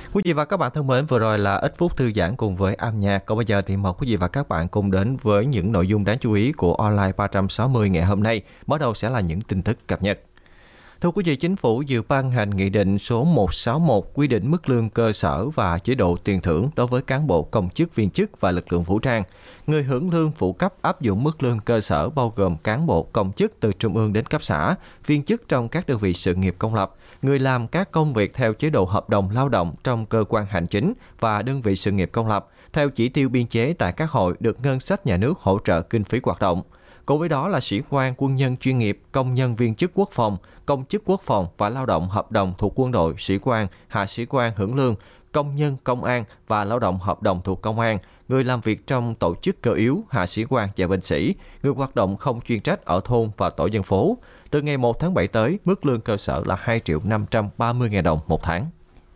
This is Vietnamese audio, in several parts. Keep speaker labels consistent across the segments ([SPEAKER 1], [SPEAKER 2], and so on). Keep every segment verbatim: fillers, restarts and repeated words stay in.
[SPEAKER 1] Quý vị và các bạn thân mến, vừa rồi là ít phút thư giãn cùng với âm nhạc. Còn bây giờ thì mời quý vị và các bạn cùng đến với những nội dung đáng chú ý của Online ba trăm sáu mươi ngày hôm nay. Mở đầu sẽ là những tin tức cập nhật. Thưa quý vị, Chính phủ vừa ban hành Nghị định số một trăm sáu mươi mốt quy định mức lương cơ sở và chế độ tiền thưởng đối với cán bộ công chức viên chức và lực lượng vũ trang. Người hưởng lương phụ cấp áp dụng mức lương cơ sở bao gồm cán bộ công chức từ trung ương đến cấp xã, viên chức trong các đơn vị sự nghiệp công lập, người làm các công việc theo chế độ hợp đồng lao động trong cơ quan hành chính và đơn vị sự nghiệp công lập, theo chỉ tiêu biên chế tại các hội được ngân sách nhà nước hỗ trợ kinh phí hoạt động. Cùng với đó là sĩ quan, quân nhân chuyên nghiệp, công nhân viên chức quốc phòng, công chức quốc phòng và lao động hợp đồng thuộc quân đội, sĩ quan, hạ sĩ quan hưởng lương, công nhân công an và lao động hợp đồng thuộc công an, người làm việc trong tổ chức cơ yếu, hạ sĩ quan và binh sĩ, người hoạt động không chuyên trách ở thôn và tổ dân phố. Từ ngày một tháng bảy tới, mức lương cơ sở là hai triệu năm trăm ba mươi nghìn đồng một tháng.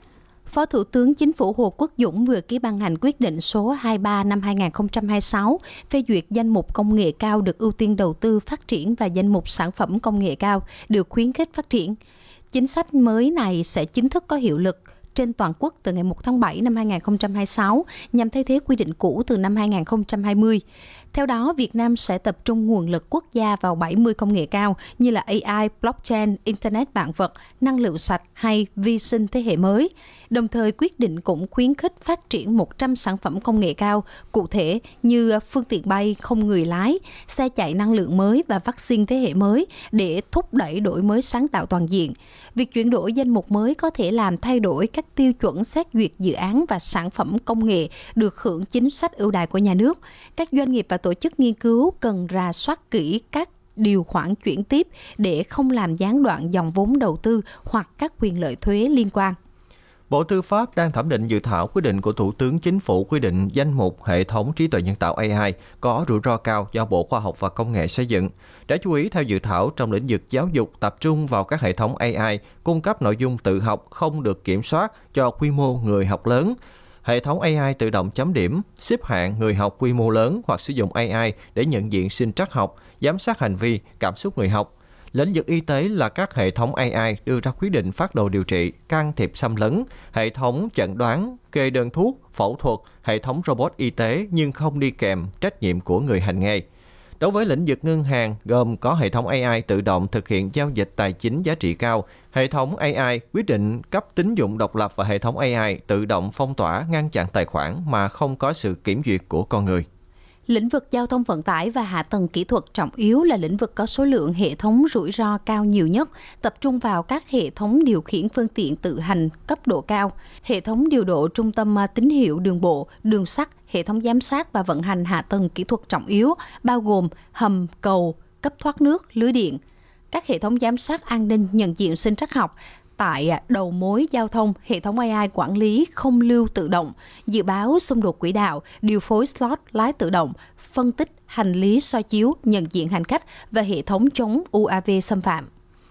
[SPEAKER 2] Phó Thủ tướng Chính phủ Hồ Quốc Dũng vừa ký ban hành quyết định số hai mươi ba năm hai nghìn không trăm hai mươi sáu phê duyệt danh mục công nghệ cao được ưu tiên đầu tư phát triển và danh mục sản phẩm công nghệ cao được khuyến khích phát triển. Chính sách mới này sẽ chính thức có hiệu lực trên toàn quốc từ ngày một tháng bảy năm hai nghìn không trăm hai mươi sáu nhằm thay thế quy định cũ từ năm hai nghìn không trăm hai mươi. Theo đó, Việt Nam sẽ tập trung nguồn lực quốc gia vào bảy mươi công nghệ cao như là a i, blockchain, Internet vạn vật, năng lượng sạch hay vi sinh thế hệ mới. Đồng thời, quyết định cũng khuyến khích phát triển một trăm sản phẩm công nghệ cao, cụ thể như phương tiện bay không người lái, xe chạy năng lượng mới và vaccine thế hệ mới để thúc đẩy đổi mới sáng tạo toàn diện. Việc chuyển đổi danh mục mới có thể làm thay đổi các tiêu chuẩn xét duyệt dự án và sản phẩm công nghệ được hưởng chính sách ưu đãi của nhà nước. Các doanh nghiệp và tổ chức nghiên cứu cần rà soát kỹ các điều khoản chuyển tiếp để không làm gián đoạn dòng vốn đầu tư hoặc các quyền lợi thuế liên quan.
[SPEAKER 1] Bộ Tư pháp đang thẩm định dự thảo quyết định của Thủ tướng Chính phủ quy định danh mục hệ thống trí tuệ nhân tạo a i có rủi ro cao do Bộ Khoa học và Công nghệ xây dựng. Để chú ý, theo dự thảo, trong lĩnh vực giáo dục tập trung vào các hệ thống a i cung cấp nội dung tự học không được kiểm soát cho quy mô người học lớn. Hệ thống a i tự động chấm điểm, xếp hạng người học quy mô lớn hoặc sử dụng a i để nhận diện sinh trắc học, giám sát hành vi, cảm xúc người học. Lĩnh vực y tế là các hệ thống a i đưa ra quyết định phát đồ điều trị, can thiệp xâm lấn, hệ thống chẩn đoán, kê đơn thuốc, phẫu thuật, hệ thống robot y tế nhưng không đi kèm trách nhiệm của người hành nghề. Đối với lĩnh vực ngân hàng, gồm có hệ thống a i tự động thực hiện giao dịch tài chính giá trị cao, hệ thống a i quyết định cấp tín dụng độc lập và hệ thống a i tự động phong tỏa ngăn chặn tài khoản mà không có sự kiểm duyệt của con người.
[SPEAKER 2] Lĩnh vực giao thông vận tải và hạ tầng kỹ thuật trọng yếu là lĩnh vực có số lượng hệ thống rủi ro cao nhiều nhất, tập trung vào các hệ thống điều khiển phương tiện tự hành cấp độ cao, hệ thống điều độ trung tâm tín hiệu đường bộ, đường sắt, hệ thống giám sát và vận hành hạ tầng kỹ thuật trọng yếu, bao gồm hầm, cầu, cấp thoát nước, lưới điện, các hệ thống giám sát an ninh nhận diện sinh trắc học, tại đầu mối giao thông, hệ thống a i quản lý không lưu tự động, dự báo xung đột quỹ đạo, điều phối slot lái tự động, phân tích hành lý soi chiếu, nhận diện hành khách và hệ thống chống u a vê xâm phạm.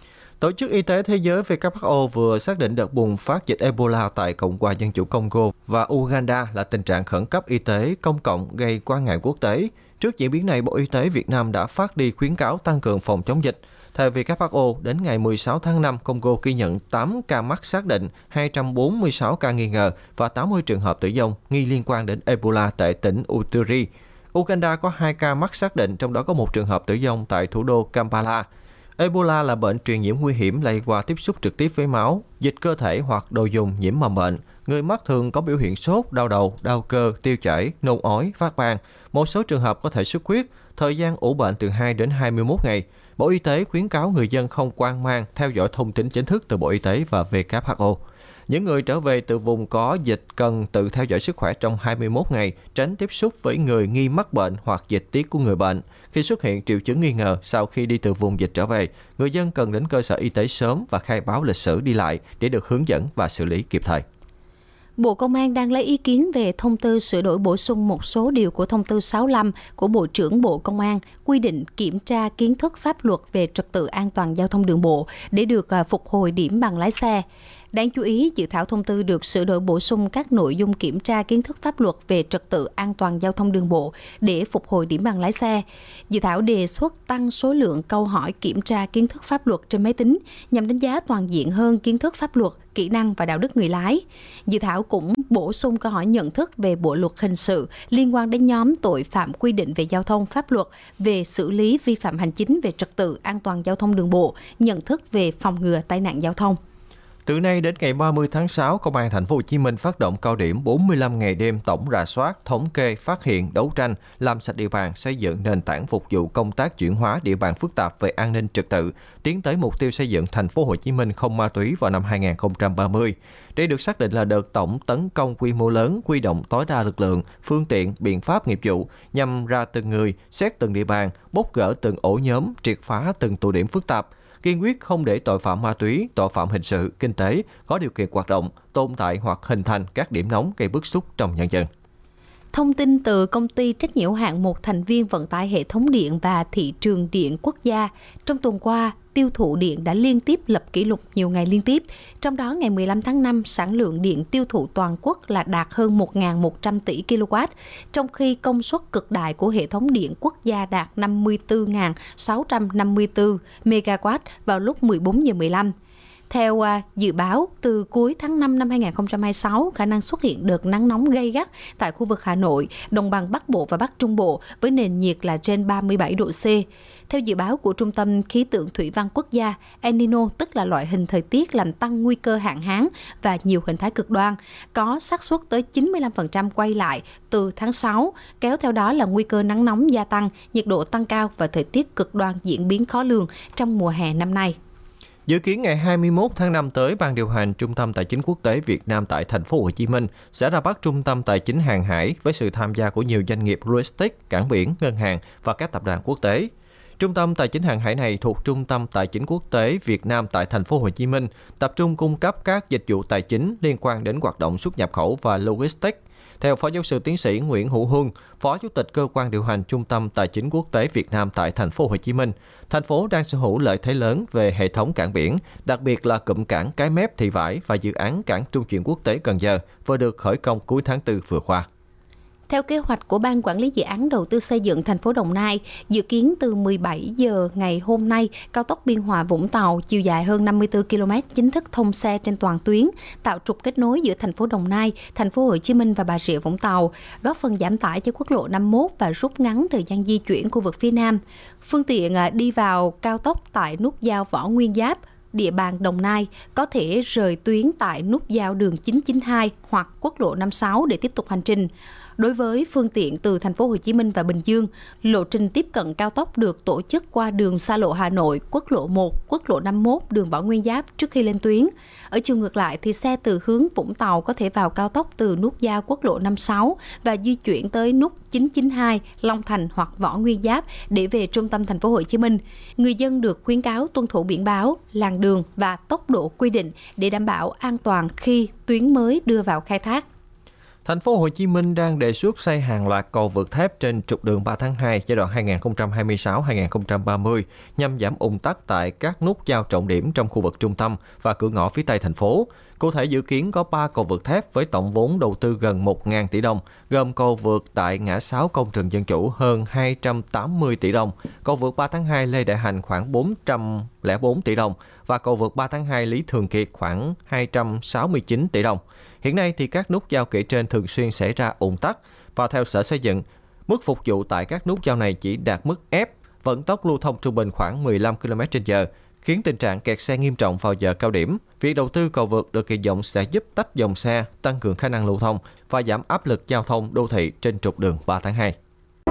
[SPEAKER 1] Tổ chức Y tế Thế giới W H O vừa xác định đợt bùng phát dịch Ebola tại Cộng hòa Dân chủ Congo và Uganda là tình trạng khẩn cấp y tế công cộng gây quan ngại quốc tế. Trước diễn biến này, Bộ Y tế Việt Nam đã phát đi khuyến cáo tăng cường phòng chống dịch. Theo W H O, đến ngày mười sáu tháng năm, Congo ghi nhận tám ca mắc xác định, hai trăm bốn mươi sáu ca nghi ngờ và tám mươi trường hợp tử vong nghi liên quan đến Ebola tại tỉnh Uturi. Uganda có hai ca mắc xác định, trong đó có một trường hợp tử vong tại thủ đô Kampala. Ebola là bệnh truyền nhiễm nguy hiểm lây qua tiếp xúc trực tiếp với máu, dịch cơ thể hoặc đồ dùng nhiễm mầm bệnh. Người mắc thường có biểu hiện sốt, đau đầu, đau cơ, tiêu chảy, nôn ói, phát ban. Một số trường hợp có thể xuất huyết, thời gian ủ bệnh từ hai đến hai mươi mốt ngày. Bộ Y tế khuyến cáo người dân không hoang mang, theo dõi thông tin chính thức từ Bộ Y tế và W H O. Những người trở về từ vùng có dịch cần tự theo dõi sức khỏe trong hai mươi mốt ngày, tránh tiếp xúc với người nghi mắc bệnh hoặc dịch tiết của người bệnh. Khi xuất hiện triệu chứng nghi ngờ sau khi đi từ vùng dịch trở về, người dân cần đến cơ sở y tế sớm và khai báo lịch sử đi lại để được hướng dẫn và xử lý kịp thời.
[SPEAKER 2] Bộ Công an đang lấy ý kiến về thông tư sửa đổi bổ sung một số điều của thông tư sáu mươi lăm của Bộ trưởng Bộ Công an quy định kiểm tra kiến thức pháp luật về trật tự an toàn giao thông đường bộ để được phục hồi điểm bằng lái xe. Đáng chú ý, dự thảo thông tư được sửa đổi bổ sung các nội dung kiểm tra kiến thức pháp luật về trật tự an toàn giao thông đường bộ để phục hồi điểm bằng lái xe. Dự thảo đề xuất tăng số lượng câu hỏi kiểm tra kiến thức pháp luật trên máy tính nhằm đánh giá toàn diện hơn kiến thức pháp luật, kỹ năng và đạo đức người lái. Dự thảo cũng bổ sung câu hỏi nhận thức về bộ luật hình sự liên quan đến nhóm tội phạm quy định về giao thông pháp luật, về xử lý vi phạm hành chính về trật tự an toàn giao thông đường bộ, nhận thức về phòng ngừa tai nạn giao thông.
[SPEAKER 1] Từ nay đến ngày ba mươi tháng sáu, Công an Thành phố Hồ Chí Minh phát động cao điểm bốn mươi lăm ngày đêm tổng rà soát, thống kê, phát hiện, đấu tranh, làm sạch địa bàn, xây dựng nền tảng phục vụ công tác chuyển hóa địa bàn phức tạp về an ninh trật tự, tiến tới mục tiêu xây dựng Thành phố Hồ Chí Minh không ma túy vào năm hai không ba mươi. Đây được xác định là đợt tổng tấn công quy mô lớn, huy động tối đa lực lượng, phương tiện, biện pháp nghiệp vụ nhằm ra từng người, xét từng địa bàn, bóc gỡ từng ổ nhóm, triệt phá từng tụ điểm phức tạp. Kiên quyết không để tội phạm ma túy, tội phạm hình sự, kinh tế có điều kiện hoạt động, tồn tại hoặc hình thành các điểm nóng gây bức xúc trong nhân dân.
[SPEAKER 2] Thông tin từ Công ty trách nhiệm hữu hạn một thành viên vận tải hệ thống điện và thị trường điện quốc gia, trong tuần qua, tiêu thụ điện đã liên tiếp lập kỷ lục nhiều ngày liên tiếp. Trong đó, ngày mười lăm tháng năm, sản lượng điện tiêu thụ toàn quốc là đạt hơn một nghìn một trăm tỷ ki lô oát, trong khi công suất cực đại của hệ thống điện quốc gia đạt năm mươi tư nghìn sáu trăm năm mươi tư mê ga oát vào lúc mười bốn giờ mười lăm. Theo uh, dự báo, từ cuối tháng năm năm hai không hai sáu, khả năng xuất hiện đợt nắng nóng gay gắt tại khu vực Hà Nội, Đồng bằng Bắc Bộ và Bắc Trung Bộ với nền nhiệt là trên ba mươi bảy độ C. Theo dự báo của Trung tâm Khí tượng Thủy văn Quốc gia, El Nino tức là loại hình thời tiết làm tăng nguy cơ hạn hán và nhiều hình thái cực đoan, có xác suất tới chín mươi lăm phần trăm quay lại từ tháng sáu, kéo theo đó là nguy cơ nắng nóng gia tăng, nhiệt độ tăng cao và thời tiết cực đoan diễn biến khó lường trong mùa hè năm nay.
[SPEAKER 1] Dự kiến ngày hai mươi mốt tháng năm tới, Ban điều hành Trung tâm Tài chính Quốc tế Việt Nam tại Thành phố Hồ Chí Minh sẽ ra mắt Trung tâm Tài chính Hàng hải với sự tham gia của nhiều doanh nghiệp logistics, cảng biển, ngân hàng và các tập đoàn quốc tế. Trung tâm Tài chính Hàng hải này thuộc Trung tâm Tài chính Quốc tế Việt Nam tại Thành phố Hồ Chí Minh, tập trung cung cấp các dịch vụ tài chính liên quan đến hoạt động xuất nhập khẩu và logistics. Theo Phó Giáo sư Tiến sĩ Nguyễn Hữu Huân, Phó Chủ tịch Cơ quan điều hành Trung tâm Tài chính Quốc tế Việt Nam tại Thành phố Hồ Chí Minh, thành phố đang sở hữu lợi thế lớn về hệ thống cảng biển, đặc biệt là cụm cảng Cái Mép, Thị Vải và dự án cảng trung chuyển quốc tế Cần Giờ vừa được khởi công cuối tháng tư vừa qua.
[SPEAKER 2] Theo kế hoạch của Ban Quản lý Dự án Đầu tư xây dựng thành phố Đồng Nai, dự kiến từ mười bảy giờ ngày hôm nay, cao tốc Biên Hòa - Vũng Tàu chiều dài hơn năm mươi tư ki lô mét chính thức thông xe trên toàn tuyến, tạo trục kết nối giữa thành phố Đồng Nai, thành phố Hồ Chí Minh và Bà Rịa Vũng Tàu, góp phần giảm tải cho quốc lộ năm mươi mốt và rút ngắn thời gian di chuyển khu vực phía Nam. Phương tiện đi vào cao tốc tại nút giao Võ Nguyên Giáp, địa bàn Đồng Nai có thể rời tuyến tại nút giao đường chín chín hai hoặc quốc lộ năm mươi sáu để tiếp tục hành trình. Đối với phương tiện từ Thành phố Hồ Chí Minh và Bình Dương, lộ trình tiếp cận cao tốc được tổ chức qua đường xa lộ Hà Nội, quốc lộ một, quốc lộ năm mươi mốt, đường Võ Nguyên Giáp trước khi lên tuyến. Ở chiều ngược lại thì xe từ hướng Vũng Tàu có thể vào cao tốc từ nút giao quốc lộ năm mươi sáu và di chuyển tới nút chín chín hai, Long Thành hoặc Võ Nguyên Giáp để về trung tâm Thành phố Hồ Chí Minh. Người dân được khuyến cáo tuân thủ biển báo, làn đường và tốc độ quy định để đảm bảo an toàn khi tuyến mới đưa vào khai thác.
[SPEAKER 1] Thành phố Hồ Chí Minh đang đề xuất xây hàng loạt cầu vượt thép trên trục đường ba tháng hai giai đoạn hai nghìn không trăm hai mươi sáu đến hai nghìn không trăm ba mươi nhằm giảm ùn tắc tại các nút giao trọng điểm trong khu vực trung tâm và cửa ngõ phía Tây thành phố. Cụ thể dự kiến có ba cầu vượt thép với tổng vốn đầu tư gần một nghìn tỷ đồng, gồm cầu vượt tại ngã sáu Công Trình Dân Chủ hơn hai trăm tám mươi tỷ đồng, cầu vượt ba tháng hai Lê Đại Hành khoảng bốn trăm lẻ bốn tỷ đồng và cầu vượt ba tháng hai Lý Thường Kiệt khoảng hai trăm sáu mươi chín tỷ đồng. Hiện nay thì các nút giao kể trên thường xuyên xảy ra ùn tắc và theo Sở Xây dựng, mức phục vụ tại các nút giao này chỉ đạt mức F, vận tốc lưu thông trung bình khoảng mười lăm ki lô mét trên giờ, khiến tình trạng kẹt xe nghiêm trọng vào giờ cao điểm. Việc đầu tư cầu vượt được kỳ vọng sẽ giúp tách dòng xe, tăng cường khả năng lưu thông và giảm áp lực giao thông đô thị trên trục đường ba tháng hai.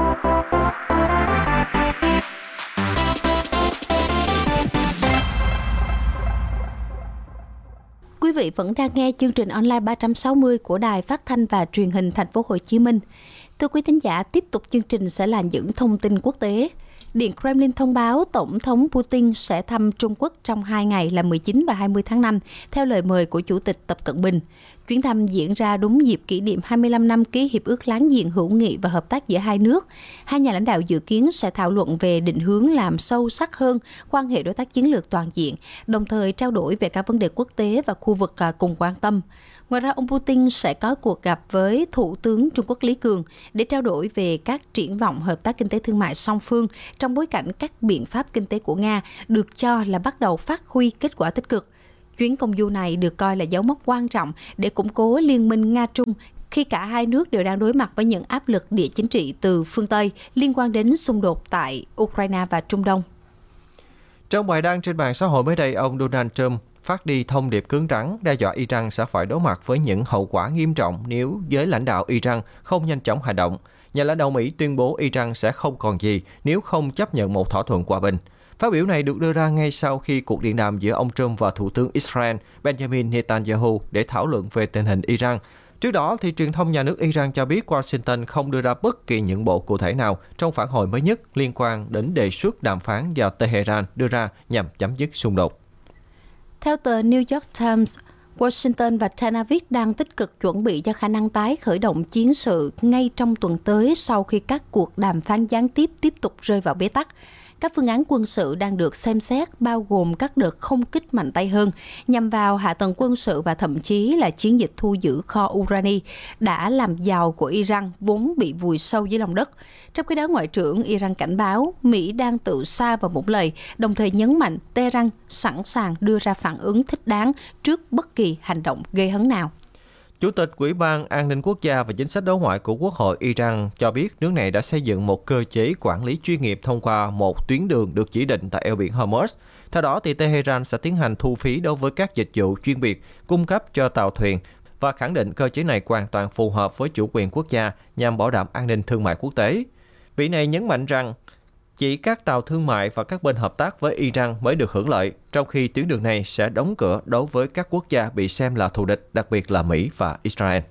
[SPEAKER 2] Quý vị vẫn đang nghe chương trình online ba trăm sáu mươi của Đài Phát thanh và Truyền hình Thành phố Hồ Chí Minh. Thưa quý thính giả, tiếp tục chương trình sẽ là những thông tin quốc tế. Điện Kremlin thông báo Tổng thống Putin sẽ thăm Trung Quốc trong hai ngày là mười chín và hai mươi tháng năm, theo lời mời của Chủ tịch Tập Cận Bình. Chuyến thăm diễn ra đúng dịp kỷ niệm hai mươi lăm năm ký Hiệp ước Láng giềng hữu nghị và hợp tác giữa hai nước. Hai nhà lãnh đạo dự kiến sẽ thảo luận về định hướng làm sâu sắc hơn quan hệ đối tác chiến lược toàn diện, đồng thời trao đổi về các vấn đề quốc tế và khu vực cùng quan tâm. Ngoài ra, ông Putin sẽ có cuộc gặp với Thủ tướng Trung Quốc Lý Cường để trao đổi về các triển vọng hợp tác kinh tế thương mại song phương trong bối cảnh các biện pháp kinh tế của Nga được cho là bắt đầu phát huy kết quả tích cực. Chuyến công du này được coi là dấu mốc quan trọng để củng cố liên minh Nga-Trung khi cả hai nước đều đang đối mặt với những áp lực địa chính trị từ phương Tây liên quan đến xung đột tại Ukraine và Trung Đông.
[SPEAKER 1] Trong bài đăng trên mạng xã hội mới đây, ông Donald Trump phát đi thông điệp cứng rắn đe dọa Iran sẽ phải đối mặt với những hậu quả nghiêm trọng nếu giới lãnh đạo Iran không nhanh chóng hành động. Nhà lãnh đạo Mỹ tuyên bố Iran sẽ không còn gì nếu không chấp nhận một thỏa thuận hòa bình. Phát biểu này được đưa ra ngay sau khi cuộc điện đàm giữa ông Trump và Thủ tướng Israel Benjamin Netanyahu để thảo luận về tình hình Iran. Trước đó, thì truyền thông nhà nước Iran cho biết Washington không đưa ra bất kỳ những bộ cụ thể nào trong phản hồi mới nhất liên quan đến đề xuất đàm phán do Tehran đưa ra nhằm chấm dứt xung đột.
[SPEAKER 2] Theo tờ New York Times, Washington và Tel Aviv đang tích cực chuẩn bị cho khả năng tái khởi động chiến sự ngay trong tuần tới sau khi các cuộc đàm phán gián tiếp tiếp tục rơi vào bế tắc. Các phương án quân sự đang được xem xét bao gồm các đợt không kích mạnh tay hơn nhằm vào hạ tầng quân sự và thậm chí là chiến dịch thu giữ kho urani đã làm giàu của Iran vốn bị vùi sâu dưới lòng đất. Trong khi đó, Ngoại trưởng Iran cảnh báo Mỹ đang tự sa vào một lời, đồng thời nhấn mạnh Tehran sẵn sàng đưa ra phản ứng thích đáng trước bất kỳ hành động gây hấn nào.
[SPEAKER 1] Chủ tịch Ủy ban An ninh Quốc gia và Chính sách đối ngoại của Quốc hội Iran cho biết nước này đã xây dựng một cơ chế quản lý chuyên nghiệp thông qua một tuyến đường được chỉ định tại eo biển Hormuz. Theo đó, thì Tehran sẽ tiến hành thu phí đối với các dịch vụ chuyên biệt cung cấp cho tàu thuyền và khẳng định cơ chế này hoàn toàn phù hợp với chủ quyền quốc gia nhằm bảo đảm an ninh thương mại quốc tế. Vị này nhấn mạnh rằng chỉ các tàu thương mại và các bên hợp tác với Iran mới được hưởng lợi, trong khi tuyến đường này sẽ đóng cửa đối với các quốc gia bị xem là thù địch, đặc biệt là Mỹ và Israel.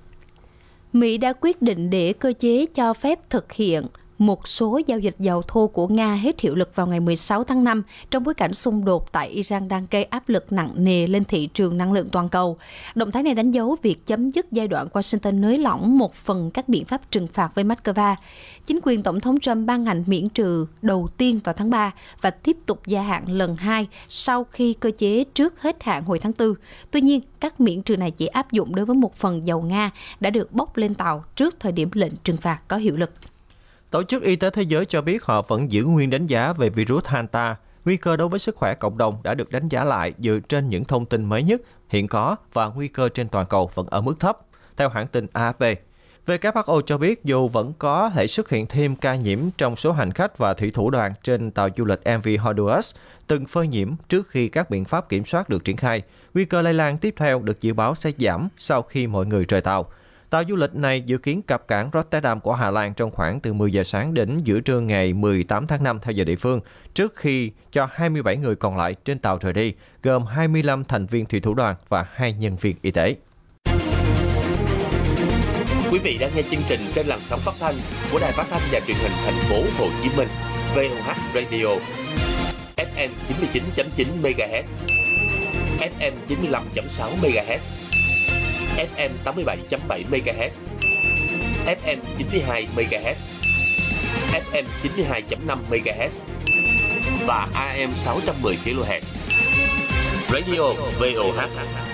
[SPEAKER 2] Mỹ đã quyết định để cơ chế cho phép thực hiện một số giao dịch dầu thô của Nga hết hiệu lực vào ngày mười sáu tháng năm trong bối cảnh xung đột tại Iran đang gây áp lực nặng nề lên thị trường năng lượng toàn cầu. Động thái này đánh dấu việc chấm dứt giai đoạn Washington nới lỏng một phần các biện pháp trừng phạt với Moscow. Chính quyền Tổng thống Trump ban hành miễn trừ đầu tiên vào tháng ba và tiếp tục gia hạn lần hai sau khi cơ chế trước hết hạn hồi tháng tư. Tuy nhiên, các miễn trừ này chỉ áp dụng đối với một phần dầu Nga đã được bốc lên tàu trước thời điểm lệnh trừng phạt có hiệu lực.
[SPEAKER 1] Tổ chức Y tế Thế giới cho biết họ vẫn giữ nguyên đánh giá về virus Hanta. Nguy cơ đối với sức khỏe cộng đồng đã được đánh giá lại dựa trên những thông tin mới nhất hiện có và nguy cơ trên toàn cầu vẫn ở mức thấp, theo hãng tin A F P. W H O cho biết dù vẫn có thể xuất hiện thêm ca nhiễm trong số hành khách và thủy thủ đoàn trên tàu du lịch em vê Honduras từng phơi nhiễm trước khi các biện pháp kiểm soát được triển khai, nguy cơ lây lan tiếp theo được dự báo sẽ giảm sau khi mọi người rời tàu. Tàu du lịch này dự kiến cập cảng Rotterdam của Hà Lan trong khoảng từ mười giờ sáng đến giữa trưa ngày mười tám tháng năm theo giờ địa phương, trước khi cho hai mươi bảy người còn lại trên tàu rời đi, gồm hai mươi lăm thành viên thủy thủ đoàn và hai nhân viên y tế.
[SPEAKER 3] Quý vị đang nghe chương trình trên làn sóng phát thanh của Đài Phát thanh và Truyền hình Thành phố Hồ Chí Minh, vê o hát Radio, ép em chín mươi chín chấm chín MHz, ép em chín mươi lăm chấm sáu MHz, ép em tám mươi bảy chấm bảy MHz, ép em chín mươi hai MHz, ép em chín mươi hai chấm năm MHz và a em sáu trăm mười kHz. Radio vê o hát